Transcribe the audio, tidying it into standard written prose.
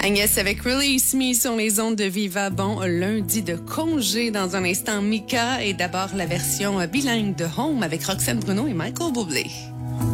Agnès avec Release Me sur les ondes de Viva. Bon, lundi de congé dans un instant, Mika. Et d'abord, la version bilingue de Home avec Roxane Bruno et Michael Bublé.